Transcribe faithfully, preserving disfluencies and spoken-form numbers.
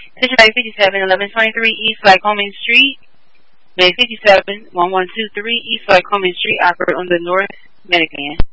Picture Bay fifty-seven, eleven twenty-three East Lycoming Street. Bay fifty-seven, eleven twenty-three East Lycoming Street, operate on the North Medican.